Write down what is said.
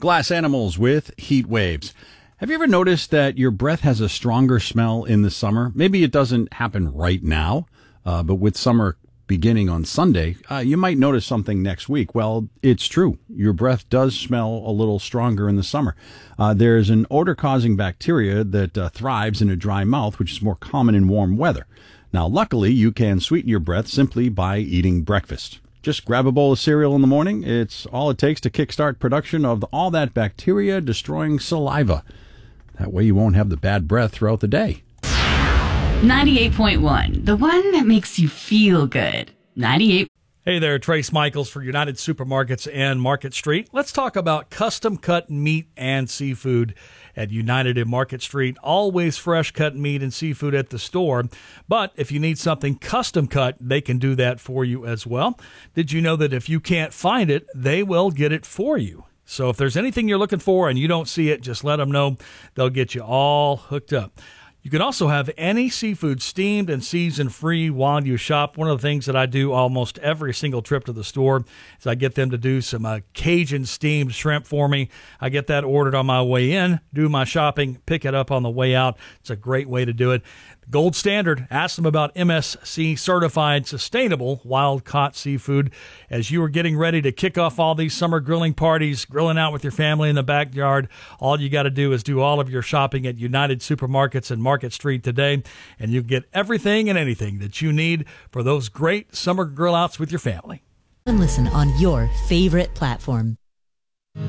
Glass Animals with Heat Waves. Have you ever noticed that your breath has a stronger smell in the summer? Maybe it doesn't happen right now, but with summer beginning on Sunday, you might notice something next week. Well, it's true. Your breath does smell a little stronger in the summer. There's an odor-causing bacteria that thrives in a dry mouth, which is more common in warm weather. Now, luckily, you can sweeten your breath simply by eating breakfast. Just grab a bowl of cereal in the morning. It's all it takes to kickstart production of all that bacteria-destroying saliva. That way you won't have the bad breath throughout the day. 98.1, the one that makes you feel good. 98. Hey there, Trace Michaels for United Supermarkets and Market Street. Let's talk about custom cut meat and seafood at United and Market Street. Always fresh cut meat and seafood at the store. But if you need something custom cut, they can do that for you as well. Did you know that if you can't find it, they will get it for you? So if there's anything you're looking for and you don't see it, just let them know. They'll get you all hooked up. You can also have any seafood steamed and seasoned free while you shop. One of the things that I do almost every single trip to the store is I get them to do some Cajun steamed shrimp for me. I get that ordered on my way in, do my shopping, pick it up on the way out. It's a great way to do it. Gold Standard, ask them about MSC certified sustainable wild-caught seafood. As you are getting ready to kick off all these summer grilling parties, grilling out with your family in the backyard, all you got to do is do all of your shopping at United Supermarkets and Market Street today, and you get everything and anything that you need for those great summer grill outs with your family. And listen on your favorite platform.